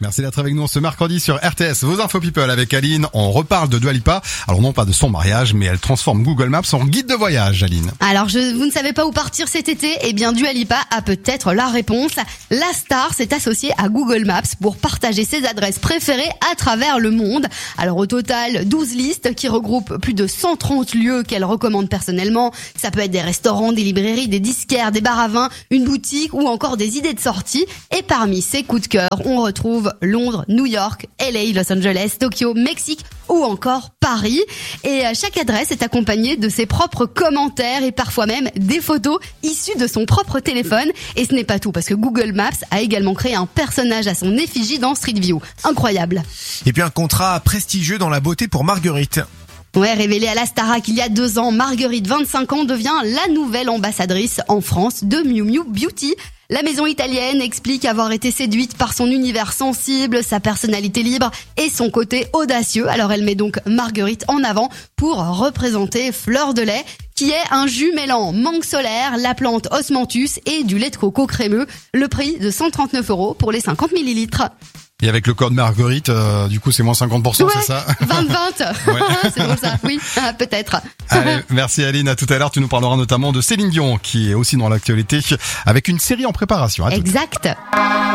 Merci d'être avec nous ce mercredi sur RTS. Vos infos people avec Aline. On reparle de Dua Lipa. Alors non pas de son mariage, mais elle transforme Google Maps en guide de voyage, Aline. Alors vous ne savez pas où partir cet été? Eh bien Dua Lipa a peut-être la réponse. La star s'est associée à Google Maps pour partager ses adresses préférées à travers le monde. Alors au total, 12 listes qui regroupent plus de 130 lieux qu'elle recommande personnellement. Ça peut être des restaurants, des librairies, des disquaires, des bars à vin, une boutique ou encore des idées de sortie. Et parmi ses coups de cœur, on retrouve Londres, New York, LA, Los Angeles, Tokyo, Mexique ou encore Paris. Et chaque adresse est accompagnée de ses propres commentaires et parfois même des photos issues de son propre téléphone. Et ce n'est pas tout parce que Google Maps a également créé un personnage à son effigie dans Street View. Incroyable. Et puis un contrat prestigieux dans la beauté pour Marguerite. Ouais, révélée à la Starac il y a 2 ans, Marguerite, 25 ans, devient la nouvelle ambassadrice en France de Miu Miu Beauty. La maison italienne explique avoir été séduite par son univers sensible, sa personnalité libre et son côté audacieux. Alors elle met donc Marguerite en avant pour représenter Fleur de lait, qui est un jus mêlant mangue solaire, la plante Osmanthus et du lait de coco crémeux. Le prix de 139 € pour les 50 millilitres. Et avec le code Marguerite, du coup c'est moins 50%, Ouais, c'est ça? 20-20. Ouais. C'est pour ça, oui, peut-être. Allez, merci Aline, à tout à l'heure. Tu nous parleras notamment de Céline Dion qui est aussi dans l'actualité avec une série en préparation. À tout. Exact.